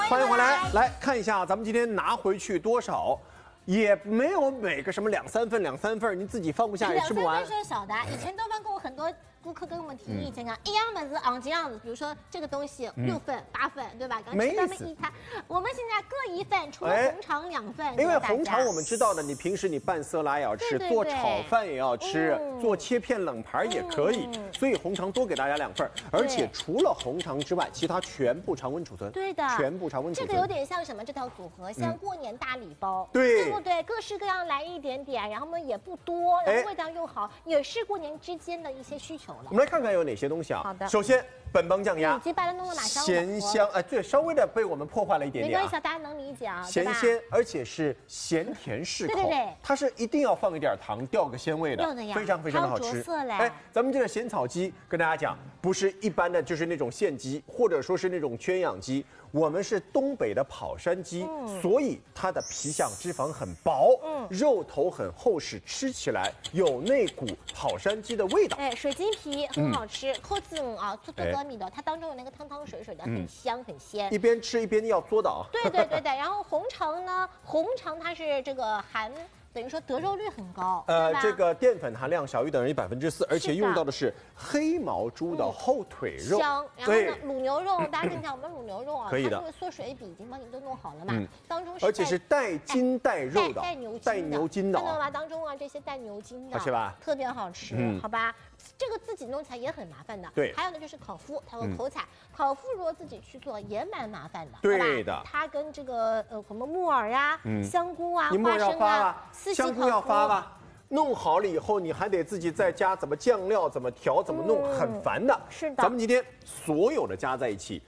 欢迎回来，来看一下咱们今天拿回去多少。 也没有每个什么2、3份、2、3份，你自己放不下也吃不完。 2、3份是小的，以前东方跟我很多顾客跟我们提意见啊，一样本子昂这样子，比如说这个东西6份、8份，对吧？刚吃他们1餐，我们现在各1份，除了红肠2份。 因为红肠我们知道的，你平时你拌色拉也要吃，做炒饭也要吃，做切片冷盘也可以，所以红肠多给大家2份，而且除了红肠之外，其他全部常温储存。 对的， 全部常温储存。 这个有点像什么？这套组合像过年大礼包， 对不对？各式各样来一点点，然后呢也不多，然后味道又好，也是过年之间的一些需求了。 我们来看看有哪些东西啊？ 好的， 首先本帮酱鸭， 以及白兰东的马香咸香，对，稍微的被我们破坏了一点点， 没关系，大家能理解啊。 咸鲜，而且是咸甜适口， 对， 它是一定要放一点糖，调个鲜味的，非常非常的好吃。咱们这个咸草鸡跟大家讲，不是一般的，就是那种现鸡，或者说是那种圈养鸡。 我们是东北的跑山鸡，所以它的皮下脂肪很薄，肉头很厚实，吃起来有那股跑山鸡的味道。 哎，水晶皮很好吃，扣子啊，做多米的，它当中有那个汤汤水水的，很香很鲜。 一边吃一边要嘬倒。 对。然后红肠呢，红肠它是这个含。 等于说得肉率很高， 这个淀粉含量小于等于4%，而且用到的是黑毛猪的后腿肉， 香。然后呢，卤牛肉，大家看一下我们卤牛肉啊， 可以的， 它这个缩水比已经帮你都弄好了嘛，当中而且是带筋带肉的， 带牛筋的，看到吧？ 当中啊这些带牛筋的， 好吃吧？ 特别好吃，好吧？这个自己弄起来也很麻烦的， 对。 还有呢就是烤麸，它有口彩，烤麸如果自己去做也蛮麻烦的， 对的。 它跟这个什么木耳呀、香菇啊、 花生啊、 香菇要发吧。 弄好了以后，你还得自己再加怎么酱料、怎么调、怎么弄，很烦的。 是的。 咱们今天所有的加在一起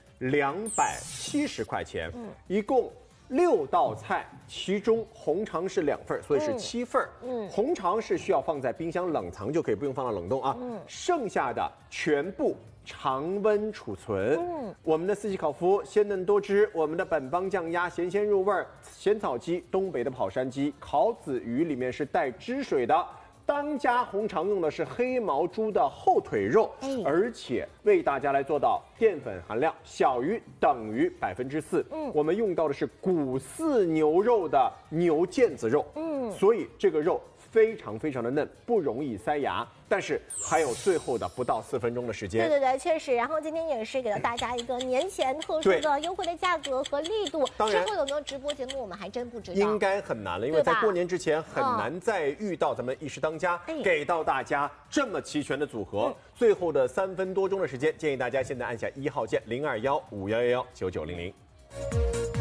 270块钱，一共6道菜，其中红肠是2份，所以是7份。红肠是需要放在冰箱冷藏就可以，不用放到冷冻啊。剩下的全部。 常温储存，我们的四季烤麸鲜嫩多汁，我们的本帮酱鸭咸鲜入味儿，咸草鸡东北的跑山鸡，烤子鱼里面是带汁水的，当家红肠用的是黑毛猪的后腿肉，而且为大家来做到淀粉含量小于等于4%，我们用到的是骨饲牛肉的牛腱子肉，所以这个肉。 非常非常的嫩，不容易塞牙，但是还有最后的不到4分钟的时间。 对，确实。然后今天也是给了大家一个年前特殊的优惠的价格和力度。 当然， 之后有没有直播节目，我们还真不知道。 应该很难了，因为在过年之前很难再遇到咱们一时当家给到大家这么齐全的组合。最后的3分多钟的时间，建议大家现在按下1号键0215119900。